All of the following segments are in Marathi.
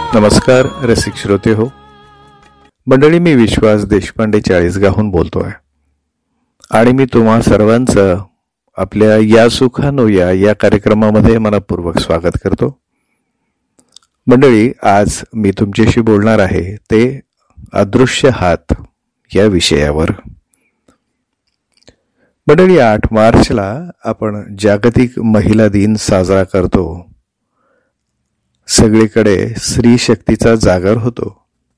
नमस्कार रसिक श्रोते हो मंडळी, मी विश्वास देशपांडे चाळीसगावहून बोलतोय आणि मी तुम्हा सर्वांचं आपल्या या सुखानुया या कार्यक्रमामध्ये मनपूर्वक स्वागत करतो. मंडळी, आज मी तुमच्याशी बोलणार आहे ते अदृश्य हात या विषयावर. मंडळी, 8 मार्चला आपण जागतिक महिला दिन साजरा करतो. सगळीकडे स्त्री शक्तीचा जागर होतो.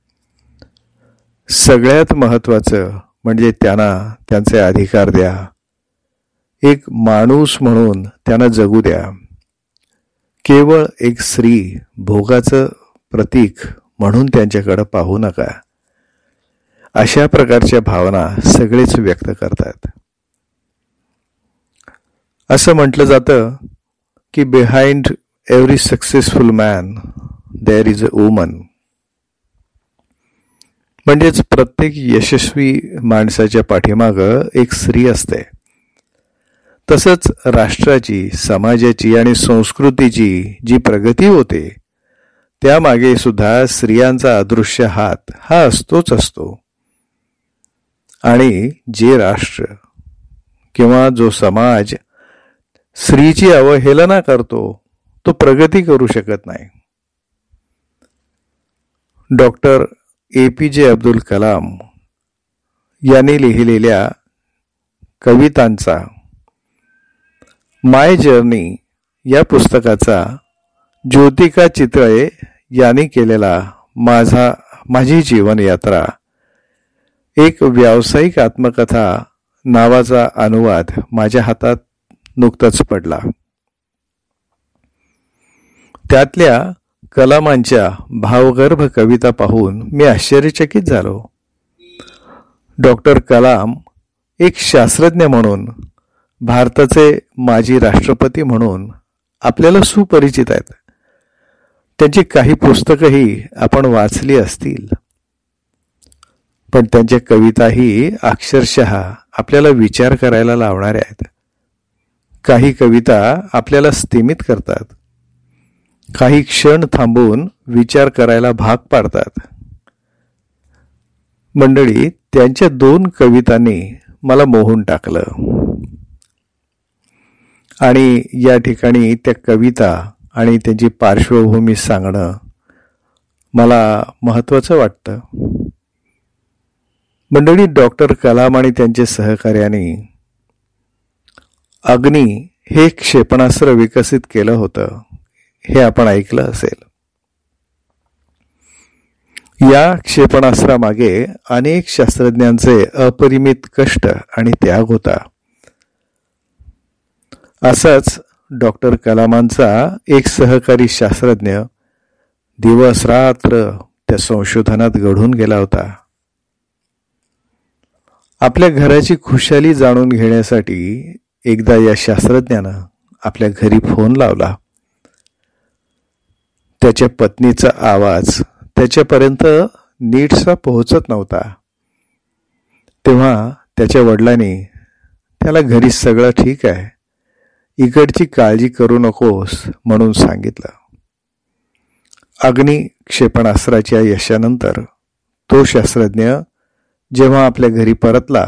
सगळ्यात महत्वाचं म्हणजे त्यांना त्यांचे अधिकार द्या. एक माणूस म्हणून त्यांना जगू द्या. केवळ एक स्त्री भोगाचं प्रतीक म्हणून त्यांच्याकडे पाहू नका. अशा प्रकारच्या भावना सगळेच व्यक्त करतात. असं म्हटलं जातं की behind every successful man there is a woman. म्हणजेच प्रत्येक यशस्वी माणसाच्या पाठीमागं एक स्त्री असते. तसंच राष्ट्राची, समाजाची आणि संस्कृतीची जी प्रगती होते त्यामागे सुद्धा स्त्रियांचा अदृश्य हात हा असतो. आणि जे राष्ट्र किंवा जो समाज स्त्रीची अवहेलना करतो तो प्रगती करू शकत नाही. डॉक्टर APJ अब्दुल कलाम यांनी लिहिलेल्या कवितांचा माय जर्नी या पुस्तकाचा ज्योतिका चितळे यांनी केलेला माझी जीवन यात्रा एक व्यावसायिक आत्मकथा नावाचा अनुवाद माझ्या हातात नुकताच पडला. त्यातल्या कलामांच्या भावगर्भ कविता पाहून मी आश्चर्यचकित झालो. डॉक्टर कलाम एक शास्त्रज्ञ म्हणून, भारताचे माजी राष्ट्रपती म्हणून आपल्याला सुपरिचित आहेत. त्यांची काही पुस्तकंही आपण वाचली असतील, पण त्यांच्या कविताही अक्षरशः आपल्याला विचार करायला लावणाऱ्या आहेत. काही कविता आपल्याला स्तिमित करतात, काही क्षण थांबून विचार करायला भाग पाडतात. मंडळी, त्यांच्या 2 कवितांनी मला मोहून टाकलं आणि या ठिकाणी त्या कविता आणि त्यांची पार्श्वभूमी सांगणं मला महत्वाचं वाटतं. मंडळी, डॉक्टर कलाम आणि त्यांच्या सहकार्याने अग्नी हे क्षेपणास्त्र विकसित केलं होतं, हे आपण ऐकलं असेल. या क्षेपणास्त्रामागे अनेक शास्त्रज्ञांचे अपरिमित कष्ट आणि त्याग होता. असाच डॉक्टर कलामांचा एक सहकारी शास्त्रज्ञ दिवस रात्र त्या संशोधनात घडून गेला होता. आपल्या घराची खुशाली जाणून घेण्यासाठी एकदा या शास्त्रज्ञानं आपल्या घरी फोन लावला. त्याच्या पत्नीचा आवाज त्याच्यापर्यंत नीटसा पोहोचत नव्हता. तेव्हा त्याच्या वडिलांनी त्याला घरी सगळं ठीक आहे, इकडची काळजी करू नकोस म्हणून सांगितलं. अग्नी क्षेपणास्त्राच्या यशानंतर तो शास्त्रज्ञ जेव्हा आपल्या घरी परतला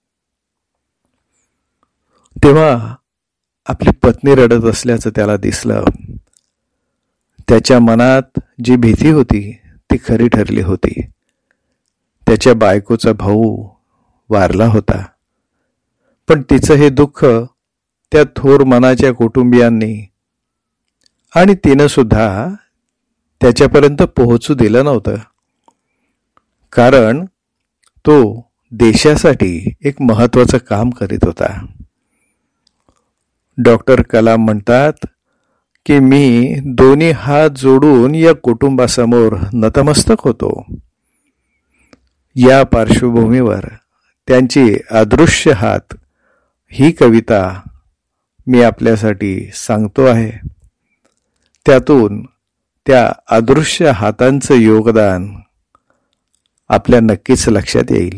तेव्हा आपली पत्नी रडत असल्याचं त्याला दिसलं. त्याच्या मनात जी भीती होती ती खरी ठरली होती. त्याच्या बायकोचा भाऊ वारला होता, पण तिचं हे दुःख त्या थोर मनाच्या कुटुंबियांनी आणि तिनं सुद्धा त्याच्यापर्यंत पोहोचू दिलं नव्हतं. कारण तो देशासाठी एक महत्वाचं काम करीत होता. डॉक्टर कलाम म्हणतात की मी दोन्ही हात जोडून या कुटुंबासमोर नतमस्तक होतो. या पार्श्वभूमीवर त्यांची अदृश्य हात ही कविता मी आपल्यासाठी सांगतो आहे. त्यातून त्या अदृश्य हातांचं योगदान आपल्या नक्कीच लक्षात येईल.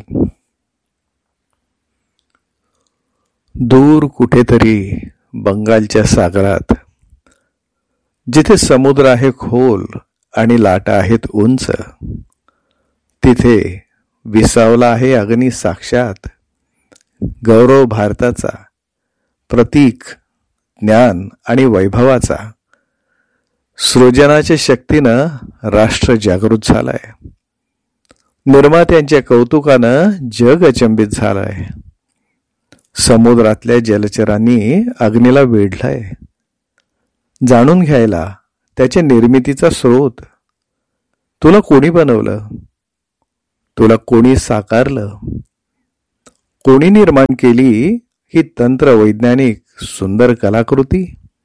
दूर कुठेतरी बंगालच्या सागरात, जिथे समुद्र आहे खोल आणि लाटा आहेत उंच. तिथे विसावला आहे अग्नी साक्षात. गौरव भारताचा, प्रतीक ज्ञान आणि वैभवाचा. सृजनाच्या शक्तीनं राष्ट्र जागृत झालाय. निर्मात्यांच्या कौतुकानं जग अचंबित झालंय. समुद्रातल्या जलचरांनी अग्नीला वेढलाय. जाणून घ्यायला त्याच्या निर्मितीचा स्रोत. तुला कोणी बनवलं? तुला कोणी साकारलं? कोणी निर्माण केली ही तंत्रवैज्ञानिक सुंदर कलाकृती?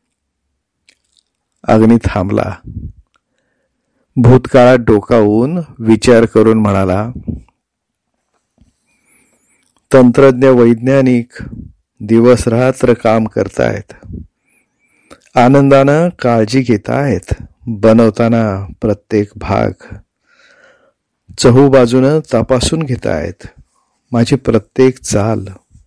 अग्नी थांबला. भूतकाळात डोकावून विचार करून म्हणाला, तंत्रज्ञ वैज्ञानिक दिवस रात्र काम करतायत. आनंदानं काळजी घेतायत. बनवताना प्रत्येक भाग चहूबाजूनं तपासून घेतायत. माझी प्रत्येक चाल.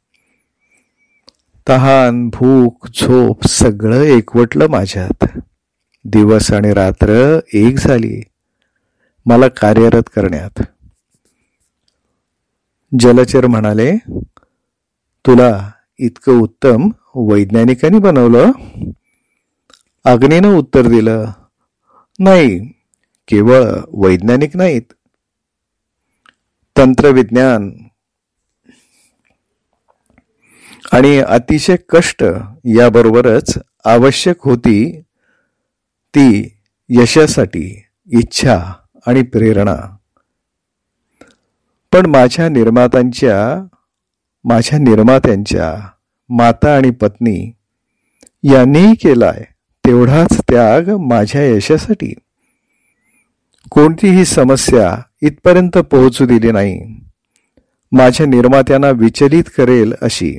तहान, भूक, झोप सगळं एकवटलं माझ्यात. दिवस आणि रात्र एक झाली मला कार्यरत करण्यात. जलचर म्हणाले, तुला इतकं उत्तम वैज्ञानिकांनी बनवलं? अग्नीनं उत्तर दिलं, नाही, केवळ वैज्ञानिक नाहीत. तंत्रविज्ञान आणि अतिशय कष्ट याबरोबरच आवश्यक होती ती यशासाठी इच्छा आणि प्रेरणा. पण माझ्या निर्मात्यांच्या माता आणि पत्नी यांनीही केलाय तेवढाच त्याग माझ्या यशासाठी. कोणतीही समस्या इथपर्यंत पोहोचू दिली नाही माझ्या निर्मात्यांना विचलित करेल अशी.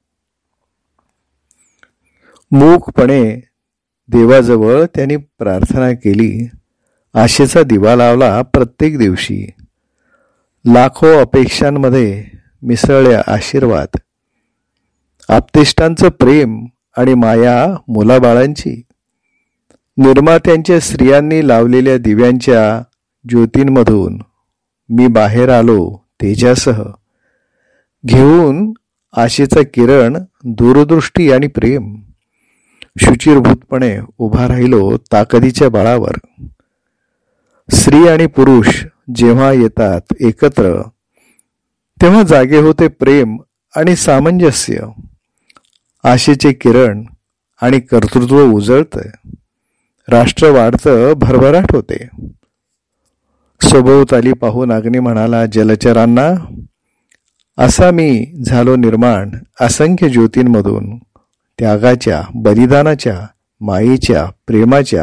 मूकपणे देवाजवळ त्यांनी प्रार्थना केली. आशेचा दिवा लावला प्रत्येक दिवशी. लाखो अपेक्षांमध्ये मिसळल्या आशीर्वाद. आप्तेष्टांचं प्रेम आणि माया मुलाबाळांची. निर्मात्यांच्या स्त्रियांनी लावलेल्या दिव्यांच्या ज्योतींमधून मी बाहेर आलो तेजासह. घेऊन आशेचा किरण, दूरदृष्टी आणि प्रेम. शुचिरभूतपणे उभा राहिलो ताकदीच्या बळावर. स्त्री आणि पुरुष जेव्हा येतात एकत्र तेव्हा जागे होते प्रेम आणि सामंजस्य. आशेचे किरण आणि कर्तृत्व उजळतं. राष्ट्र वाढतं, भरभराट होते. सभोवताली पाहून अग्नी म्हणाला जलचरांना, असा मी झालो निर्माण असंख्य ज्योतींमधून. त्यागाच्या, बलिदानाच्या, मायेच्या, प्रेमाच्या.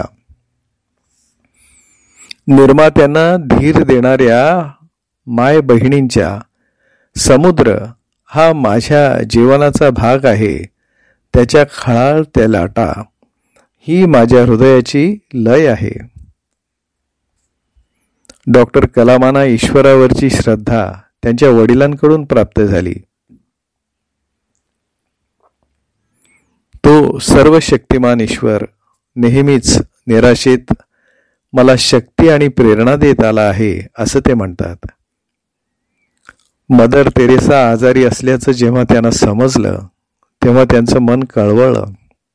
निर्मात्यांना धीर देणाऱ्या माय बहिणींच्या. समुद्र हा माझ्या जीवनाचा भाग आहे. त्याच्या खळाळत्या लाटा ही माझ्या हृदयाची लय आहे. डॉक्टर कलामांना ईश्वरावरची श्रद्धा त्यांच्या वडिलांकडून प्राप्त झाली. तो सर्व शक्तिमान ईश्वर नेहमीच निराशेत मला शक्ती आणि प्रेरणा देत आला आहे असं ते म्हणतात. मदर तेरेसा आजारी असल्याचं जेव्हा त्यांना समजलं तेव्हा त्यांचं मन कळवळलं.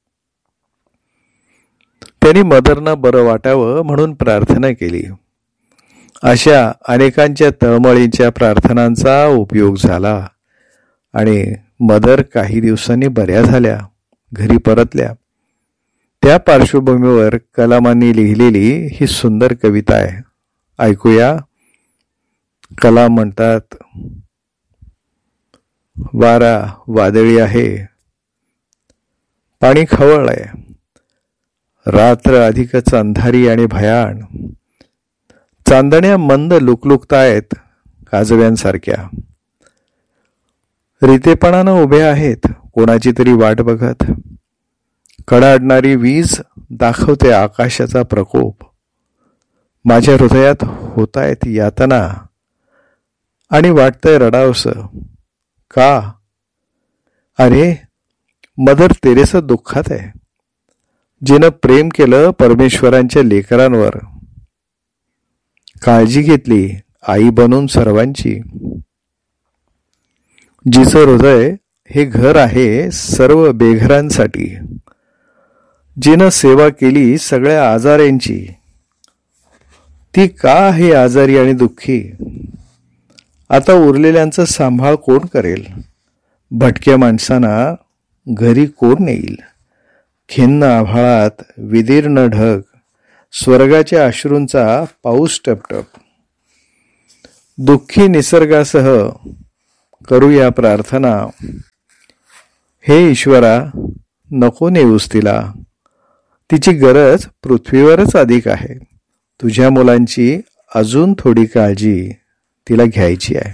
त्यांनी मदरना बरं वाटावं म्हणून प्रार्थना केली. अशा अनेकांच्या तळमळीच्या प्रार्थनांचा उपयोग झाला आणि मदर काही दिवसांनी बऱ्या झाल्या, घरी परतल्या. त्या पार्श्वभूमीवर कलामांनी लिहिलेली ही सुंदर कविता आहे, ऐकूया. कलाम म्हणतात, वारा वादळी आहे, पाणी खवळलंय, रात्र अधिकच अंधारी आणि भयाण. चांदण्या मंद लुकलुकतायत काजव्यांसारख्या. रितेपणानं उभ्या आहेत कोणाची तरी वाट बघत. कडाडणारी वीज दाखवते आकाशाचा प्रकोप. माझ्या हृदयात होतायत यातना आणि वाटतंय रडावसं. का? अरे, मदर तेरेसा दुःखात आहे. जिनं प्रेम केलं परमेश्वरांच्या लेकरांवर. काळजी घेतली आई बनून सर्वांची. जिचं हृदय हे घर आहे सर्व बेघरांसाठी. जिनं सेवा केली सगळ्या आजाऱ्यांची, ती का आहे आजारी आणि दुःखी? आता उरलेल्यांचा सांभाळ कोण करेल? भटक्या माणसांना घरी कोण नेईल? खिन्न आभाळात विदीर्ण ढग, स्वर्गाच्या अश्रूंचा पाऊस टपटप. दुःखी निसर्गासह करूया प्रार्थना, हे ईश्वरा नको नेऊस तिला. तिची गरज पृथ्वीवरच अधिक आहे. तुझ्या मुलांची अजून थोडी काळजी तिला घ्यायची आहे.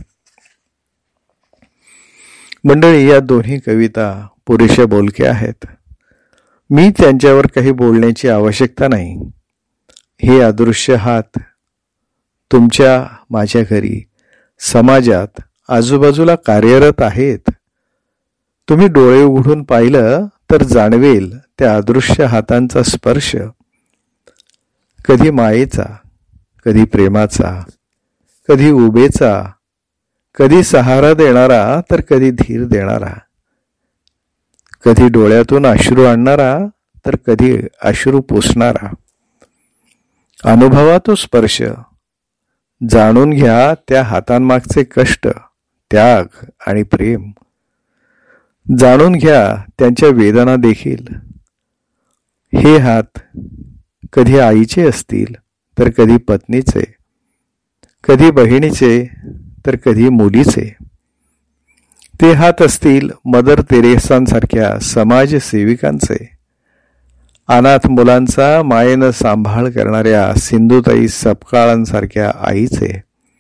मंडळी, या दोन्ही कविता पुरेशा बोलक्या आहेत. मी त्यांच्यावर काही बोलण्याची आवश्यकता नाही. हे अदृश्य हात तुमच्या माझ्या घरी, समाजात, आजूबाजूला कार्यरत आहेत. तुम्ही डोळे उघडून पाहिलं तर जाणवेल त्या अदृश्य हातांचा स्पर्श. कधी मायेचा, कधी प्रेमाचा, कधी उभेचा, कधी सहारा देणारा तर कधी धीर देणारा, कधी डोळ्यातून अश्रू आणणारा तर कधी अश्रू पुसणारा. अनुभवा तो स्पर्श, जाणून घ्या त्या हातांमागचे कष्ट, त्याग आणि प्रेम. जाणून घ्या त्यांच्या वेदना देखील. हे हात कधी आईचे असतील तर कधी पत्नीचे, कधी बहिणीचे तर कधी मुलीचे. ते हात असतील मदर तेरेसांसारख्या समाजसेविकांचे, अनाथ मुलांचा मायेनं सांभाळ करणाऱ्या सिंधुताई सपकाळांसारख्या आईचे.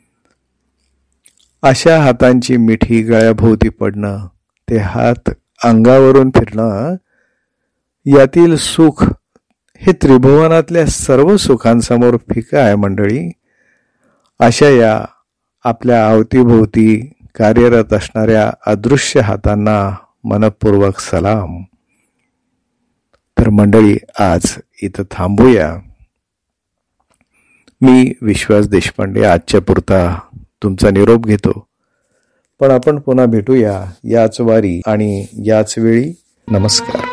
अशा हातांची मिठी गळ्याभोवती पडणं, ते हात अंगावरून फिरणं, यातील सुख हे त्रिभुवनातल्या सर्व सुखांसमोर फिकं आहे मंडळी. अशा या आपल्या अवतीभोवती कार्यरत असणाऱ्या अदृश्य हातांना मनपूर्वक सलाम. तर मंडळी, आज इथं थांबूया. मी विश्वास देशपांडे आजच्या पुरता तुमचा निरोप घेतो. पण आपण पुन्हा भेटूया याच वारी आणि याच वेळी. नमस्कार.